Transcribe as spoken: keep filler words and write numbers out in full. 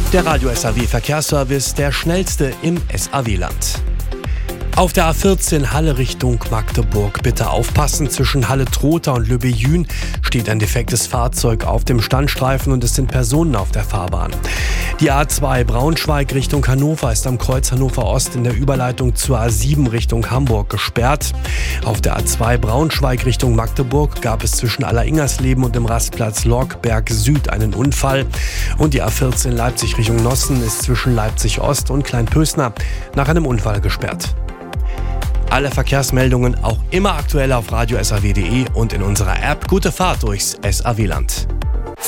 Der Radio S A W Verkehrsservice, der schnellste im S A W-Land. Auf der A vierzehn Halle Richtung Magdeburg bitte aufpassen. Zwischen Halle-Trotha und Löbejün steht ein defektes Fahrzeug auf dem Standstreifen und es sind Personen auf der Fahrbahn. Die A zwei Braunschweig Richtung Hannover ist am Kreuz Hannover Ost in der Überleitung zur A sieben Richtung Hamburg gesperrt. Auf der A zwei Braunschweig Richtung Magdeburg gab es zwischen Aller-Ingersleben und dem Rastplatz Lorkberg Süd einen Unfall. Und die A vierzehn Leipzig Richtung Nossen ist zwischen Leipzig Ost und Kleinpösner nach einem Unfall gesperrt. Alle Verkehrsmeldungen auch immer aktuell auf radio s a w punkt d e und in unserer App. Gute Fahrt durchs S A W-Land.